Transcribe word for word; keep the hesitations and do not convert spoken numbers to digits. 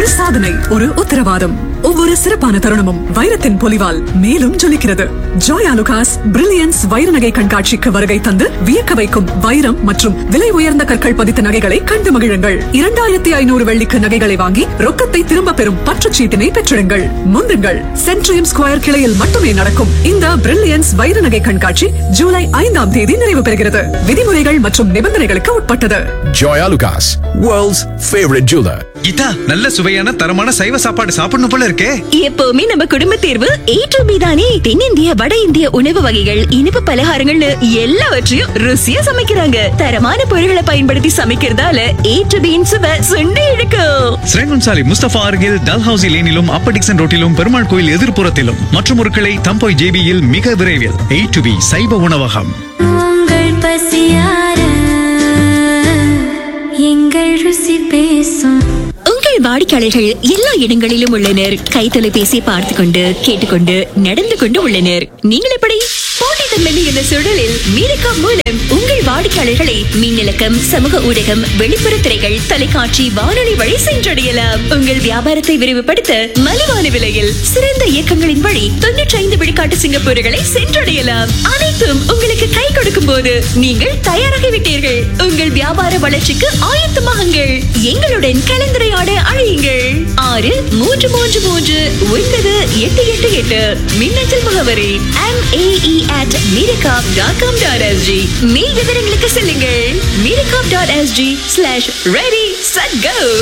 ஒரு சாதனை, ஒரு உத்தரவாதம். ஒவ்வொரு சிறப்பான தருணமும் வைரத்தின் பொலிவால் மேலும் ஜொலிக்கிறது. ஜோயா லுகாஸ் பிரில்லியன்ஸ் வைர நகை கண்காட்சிக்கு வருகை தந்து வியக்க வைக்கும் வைரம் மற்றும் விலை உயர்ந்த கற்கள் பதித்த நகைகளை கண்டு மகிழுங்கள். இரண்டாயிரத்தி ஐநூறு வெள்ளிக்கு நகைகளை வாங்கி ரொக்கத்தை திரும்ப பெறும் பற்றுச்சீட்டினை பெற்றிடுங்கள். முந்துங்கள். சென்ட்ரியம் ஸ்கொயர் கிளையில் மட்டுமே நடக்கும் இந்த பிரில்லியன்ஸ் வைர நகை கண்காட்சி ஜூலை ஐந்தாம் தேதி நிறைவு பெறுகிறது. விதிமுறைகள் மற்றும் நிபந்தனைகளுக்கு உட்பட்டது. Joya Lucas, world's favorite jeweler. Geetha, நல்ல சுவையான தரமான சைவ சாப்பாடு சாப்பிடணும் போல இருக்கே. எப்பவுமே நம்ம குடும்ப தேர்வு ஏ டு பி தானே. தென்னிந்திய வட இந்திய உணவு வகைகள், இனிப்பு பலகாரங்கள்னு எல்லாவற்றையும் ருசியா சமைக்கிறாங்க. தரமான பொருட்களை பயன்படுத்தி சமைக்கிறதால ஏ டு பியின் சுவை சுண்டி இழுக்கும். ஸ்ரேங்குன்சாலி முஸ்தபா அருகில் டல்ஹவுசி லேனிலும் அப்பர் டிக்சன் ரோட்டிலும் பெருமாள் கோயில் எதிர்ப்புறத்திலும் மற்றும் ஒரு கிளை தம்போய் ஜேபியில் மிக விரைவில் ஏ டு பி சைவ உணவகம். உங்கள் பசியார எங்கள் ருசி பேசும். உங்கள் வாடிக்கையாளர்கள் எல்லா இடங்களிலும் உள்ளனர். கைத்தொலைபேசி பார்த்து கொண்டு கேட்டுக்கொண்டு நடந்து கொண்டு உள்ளனர். நீங்கள் எப்படி? போட்டித்தன்மை இந்த சூழலில் மீரக்கா மூலம் உங்கள் வாடிக்கையாளர்களை மின்னலக்கம், சமூக ஊடகம், வெளிப்புற திரைகள், தொலைக்காட்சி, வானொலி வழி சென்றடையலாம். உங்கள் வியாபாரத்தை விரிவுபடுத்த மலிவான விலையில் சிறந்த இயக்கங்களின் வழி தொன்னூற்றி ஐந்து விழுக்காட்டு சிங்கப்பூர்களை சென்றடையலாம். அனைத்தும் உங்களுக்கு கை கொடுக்கும் போது நீங்கள் தயாராகிவிட்டீர்கள். உங்கள் வியாபார வளர்ச்சிக்கு ஆயத்தமாகுங்கள். எங்களுடன் கலந்துரையாட அழையுங்கள். ஆறு மூன்று மூன்று மூன்று ஒன்பது எட்டு எட்டு எட்டு. மின்னஞ்சல் முகவரி M A E at மீரகாப் dot com dot S G. மேல் விவரங்களுக்கு செல்லுங்கள். மீரகாப் dot S G slash ready set go.